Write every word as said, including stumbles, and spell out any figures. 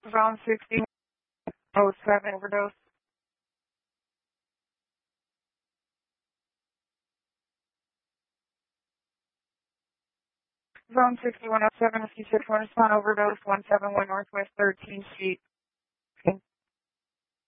Zone sixty oh seven overdose. Zone sixty-one oh seven, fifty-six, one respond overdose, one seven one Northwest thirteenth Street.